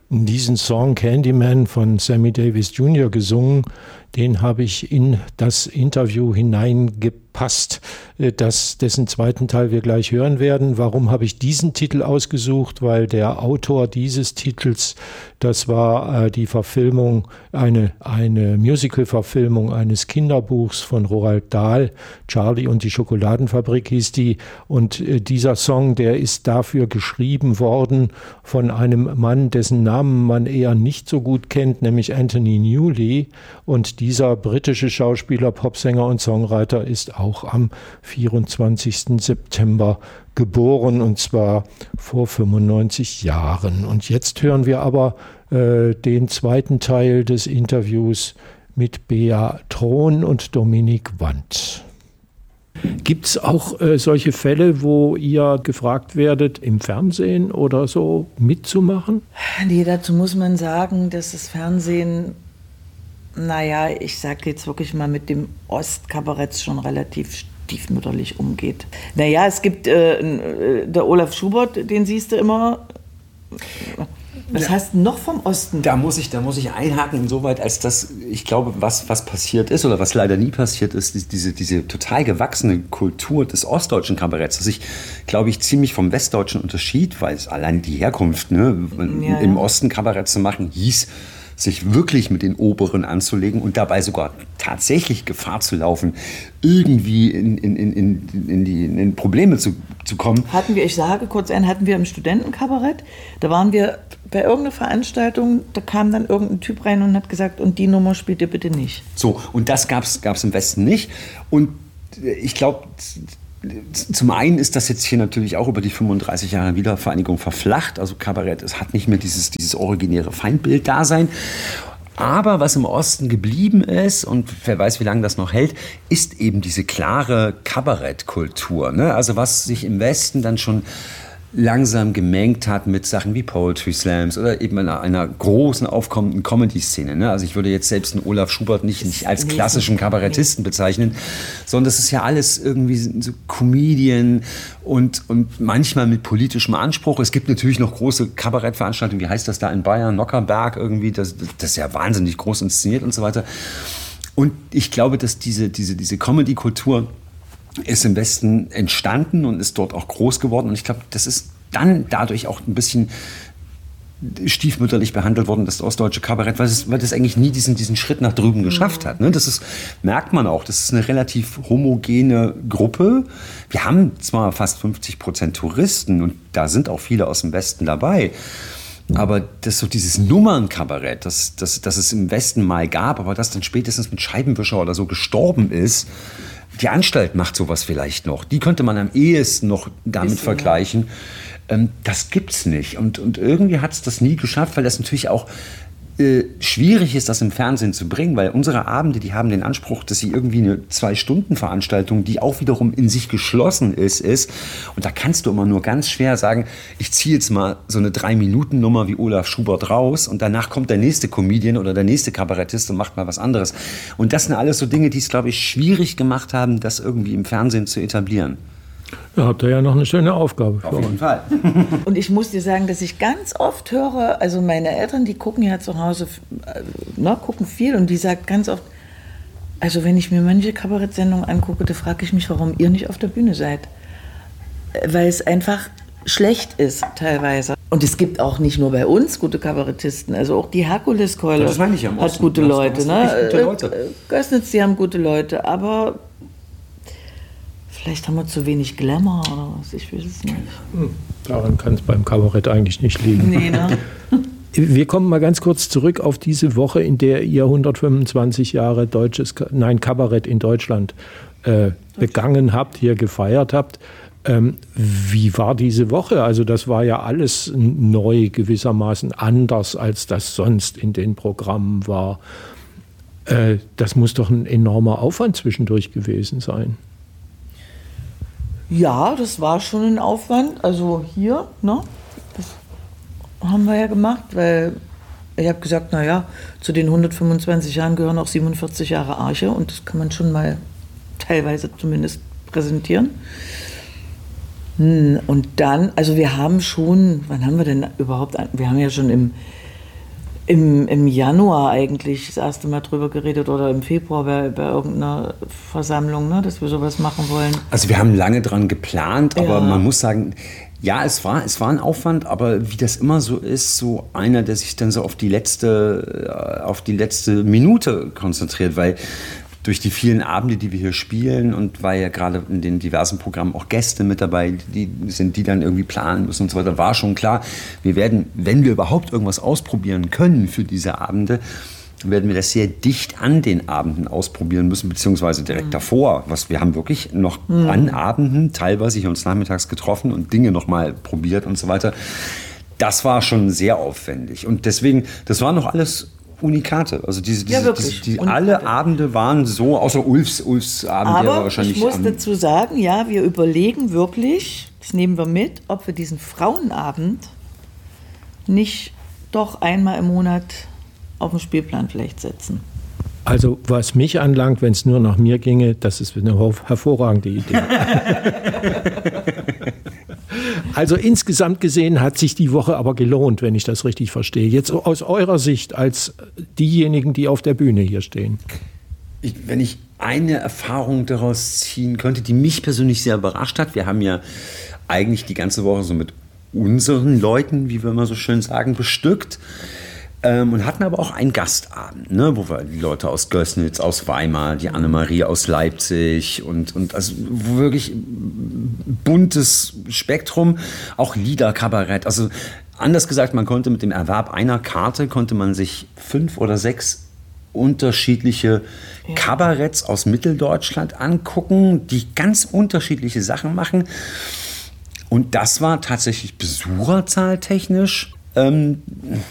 Diesen Song Candyman von Sammy Davis Jr. gesungen, den habe ich in das Interview hineingepasst, dessen zweiten Teil wir gleich hören werden. Warum habe ich diesen Titel ausgesucht? Weil der Autor dieses Titels, das war die Verfilmung, eine Musical-Verfilmung eines Kinderbuchs von Roald Dahl, Charlie und die Schokoladenfabrik hieß die. Und dieser Song, der ist dafür geschrieben worden von einem Mann, dessen Namen man eher nicht so gut kennt, nämlich Anthony Newley. Und dieser britische Schauspieler, Popsänger und Songwriter ist auch am 24. September geboren, und zwar vor 95 Jahren. Und jetzt hören wir aber den zweiten Teil des Interviews mit Bea Thron und Dominik Wandt. Gibt es auch solche Fälle, wo ihr gefragt werdet, im Fernsehen oder so mitzumachen? Nee, dazu muss man sagen, dass das Fernsehen, naja, ich sage jetzt wirklich mal, mit dem Ostkabarett schon relativ stiefmütterlich umgeht. Naja, es gibt der Olaf Schubert, den siehst du immer. Was heißt noch vom Osten? Da muss ich einhaken insoweit, als dass ich glaube, was passiert ist oder was leider nie passiert ist, diese total gewachsene Kultur des ostdeutschen Kabaretts, das sich, glaube ich, ziemlich vom westdeutschen unterschied, weil es allein die Herkunft, im Osten Kabarett zu machen, hieß, sich wirklich mit den Oberen anzulegen und dabei sogar tatsächlich Gefahr zu laufen, irgendwie in Probleme zu kommen. Hatten wir im Studentenkabarett, da waren wir bei irgendeiner Veranstaltung, da kam dann irgendein Typ rein und hat gesagt, und die Nummer spielt ihr bitte nicht. So, und das gab's im Westen nicht. Und ich glaube, zum einen ist das jetzt hier natürlich auch über die 35 Jahre Wiedervereinigung verflacht. Also Kabarett, es hat nicht mehr dieses originäre Feindbild-Dasein. Aber was im Osten geblieben ist, und wer weiß, wie lange das noch hält, ist eben diese klare Kabarettkultur. Ne? Also was sich im Westen dann schon langsam gemengt hat mit Sachen wie Poetry Slams oder eben einer großen aufkommenden Comedy-Szene. Ne? Also ich würde jetzt selbst einen Olaf Schubert nicht als klassischen Kabarettisten bezeichnen, sondern das ist ja alles irgendwie so Comedian und manchmal mit politischem Anspruch. Es gibt natürlich noch große Kabarettveranstaltungen, wie heißt das da in Bayern, Nockerberg irgendwie, das ist ja wahnsinnig groß inszeniert und so weiter. Und ich glaube, dass diese Comedy-Kultur ist im Westen entstanden und ist dort auch groß geworden. Und ich glaube, das ist dann dadurch auch ein bisschen stiefmütterlich behandelt worden, das ostdeutsche Kabarett, weil das eigentlich nie diesen Schritt nach drüben geschafft hat. Ne? Merkt man auch, das ist eine relativ homogene Gruppe. Wir haben zwar fast 50% Touristen und da sind auch viele aus dem Westen dabei. Aber dieses Nummernkabarett, das es im Westen mal gab, aber das dann spätestens mit Scheibenwischer oder so gestorben ist, die Anstalt macht sowas vielleicht noch. Die könnte man am ehesten noch damit vergleichen. Das gibt's nicht. Und irgendwie hat es das nie geschafft, weil das natürlich auch schwierig ist, das im Fernsehen zu bringen, weil unsere Abende, die haben den Anspruch, dass sie irgendwie eine 2-Stunden-Veranstaltung, die auch wiederum in sich geschlossen ist. Und da kannst du immer nur ganz schwer sagen, ich ziehe jetzt mal so eine 3-Minuten-Nummer wie Olaf Schubert raus und danach kommt der nächste Comedian oder der nächste Kabarettist und macht mal was anderes. Und das sind alles so Dinge, die es, glaube ich, schwierig gemacht haben, das irgendwie im Fernsehen zu etablieren. Da habt ihr ja noch eine schöne Aufgabe. Auf jeden Fall. Und ich muss dir sagen, dass ich ganz oft höre, also meine Eltern, die gucken ja zu Hause, gucken viel, und die sagt ganz oft, also wenn ich mir manche Kabarettsendungen angucke, da frage ich mich, warum ihr nicht auf der Bühne seid. Weil es einfach schlecht ist teilweise. Und es gibt auch nicht nur bei uns gute Kabarettisten, also auch die Herkuleskeule hat gute Leute. Gößnitz, die haben gute Leute, aber vielleicht haben wir zu wenig Glamour oder was, ich weiß es nicht. Daran kann es beim Kabarett eigentlich nicht liegen. Nee, ne? Wir kommen mal ganz kurz zurück auf diese Woche, in der ihr 125 Jahre Kabarett in Deutschland begangen habt, hier gefeiert habt. Wie war diese Woche? Also das war ja alles neu, gewissermaßen anders, als das sonst in den Programmen war. Das muss doch ein enormer Aufwand zwischendurch gewesen sein. Ja, das war schon ein Aufwand. Also hier, ne? Das haben wir ja gemacht, weil ich habe gesagt, naja, zu den 125 Jahren gehören auch 47 Jahre Arche und das kann man schon mal teilweise zumindest präsentieren. Und dann, also wir haben schon, wann haben wir denn überhaupt, wir haben ja schon Im Januar eigentlich das erste Mal drüber geredet oder im Februar bei irgendeiner Versammlung, ne, dass wir sowas machen wollen. Also wir haben lange dran geplant, aber man muss sagen, ja, es war ein Aufwand, aber wie das immer so ist, so einer, der sich dann so auf die letzte Minute konzentriert, weil durch die vielen Abende, die wir hier spielen und weil ja gerade in den diversen Programmen auch Gäste mit dabei sind, die dann irgendwie planen müssen und so weiter, war schon klar, wir werden, wenn wir überhaupt irgendwas ausprobieren können für diese Abende, werden wir das sehr dicht an den Abenden ausprobieren müssen, beziehungsweise direkt davor. Wir haben wirklich noch an Abenden teilweise hier uns nachmittags getroffen und Dinge nochmal probiert und so weiter. Das war schon sehr aufwendig. Und deswegen, das war noch alles Unikate. Also alle Abende waren so, außer Ulfs Abend, aber der war wahrscheinlich. Ich muss dazu sagen, ja, wir überlegen wirklich, das nehmen wir mit, ob wir diesen Frauenabend nicht doch einmal im Monat auf den Spielplan vielleicht setzen. Also was mich anlangt, wenn es nur nach mir ginge, das ist eine hervorragende Idee. Also insgesamt gesehen hat sich die Woche aber gelohnt, wenn ich das richtig verstehe. Jetzt aus eurer Sicht als diejenigen, die auf der Bühne hier stehen. Wenn ich eine Erfahrung daraus ziehen könnte, die mich persönlich sehr überrascht hat, wir haben ja eigentlich die ganze Woche so mit unseren Leuten, wie wir immer so schön sagen, bestückt. Und hatten aber auch einen Gastabend, ne, wo wir die Leute aus Gößnitz, aus Weimar, die Annemarie aus Leipzig und also wirklich buntes Spektrum, auch Liederkabarett. Also anders gesagt, man konnte mit dem Erwerb einer Karte, konnte man sich 5 oder 6 unterschiedliche Kabaretts aus Mitteldeutschland angucken, die ganz unterschiedliche Sachen machen. Und das war tatsächlich besucherzahltechnisch